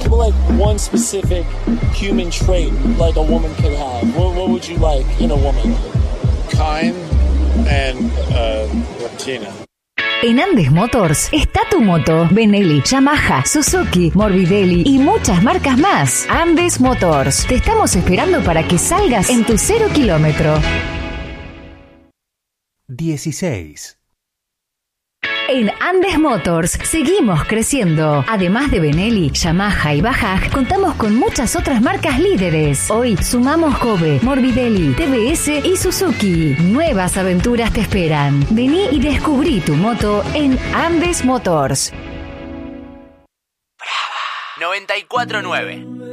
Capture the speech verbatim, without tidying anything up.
you like one specific human trait like a woman could have, what, what would you like in a woman? Kind and uh, Latina. En Andes Motors está tu moto, Benelli, Yamaha, Suzuki, Morbidelli y muchas marcas más. Andes Motors, te estamos esperando para que salgas en tu cero kilómetro. dieciséis. En Andes Motors seguimos creciendo. Además de Benelli, Yamaha y Bajaj, contamos con muchas otras marcas líderes. Hoy sumamos Kobe, Morbidelli, T V S y Suzuki. Nuevas aventuras te esperan. Vení y descubrí tu moto en Andes Motors. noventa y cuatro nueve